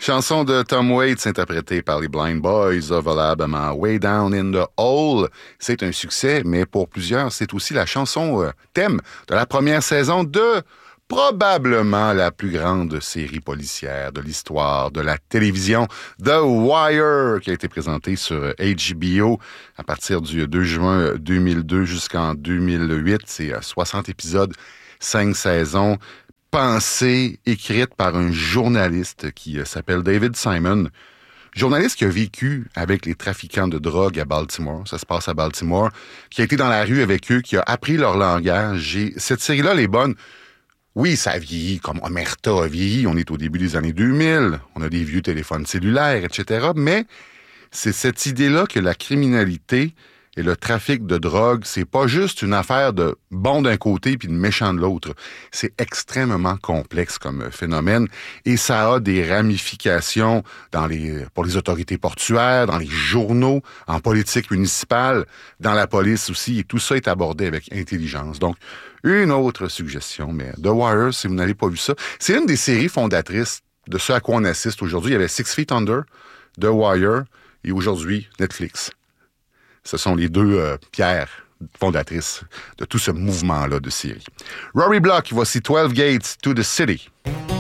Chanson de Tom Waits interprétée par les Blind Boys of Alabama, Way Down in the Hole. C'est un succès, mais pour plusieurs, c'est aussi la chanson thème de la première saison de probablement la plus grande série policière de l'histoire de la télévision, The Wire, qui a été présentée sur HBO à partir du 2 juin 2002 jusqu'en 2008. C'est 60 épisodes, 5 saisons, pensée, écrite par un journaliste qui s'appelle David Simon. Journaliste qui a vécu avec les trafiquants de drogue à Baltimore, ça se passe à Baltimore, qui a été dans la rue avec eux, qui a appris leur langage. Et cette série-là, elle est bonne. Oui, ça a vieilli comme Omerta a vieilli. On est au début des années 2000. On a des vieux téléphones cellulaires, etc. Mais c'est cette idée-là que la criminalité et le trafic de drogue, c'est pas juste une affaire de bon d'un côté puis de méchant de l'autre. C'est extrêmement complexe comme phénomène et ça a des ramifications pour les autorités portuaires, dans les journaux, en politique municipale, dans la police aussi. Et tout ça est abordé avec intelligence. Donc, une autre suggestion, mais The Wire, si vous n'avez pas vu ça, c'est une des séries fondatrices de ce à quoi on assiste aujourd'hui. Il y avait Six Feet Under, The Wire et aujourd'hui Netflix. Ce sont les deux pierres fondatrices de tout ce mouvement-là de série. Rory Block, voici 12 Gates to the City.